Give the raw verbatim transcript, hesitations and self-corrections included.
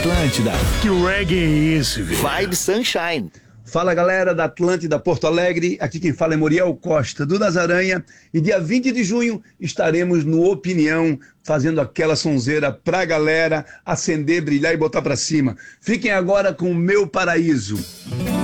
Atlântida. Que reggae é esse, velho? Vibe Sunshine. Fala galera da Atlântida Porto Alegre, aqui quem fala é Muriel Costa do Das Aranha e dia vinte de junho estaremos no Opinião fazendo aquela sonzeira pra galera acender, brilhar e botar pra cima. Fiquem agora com o Meu Paraíso.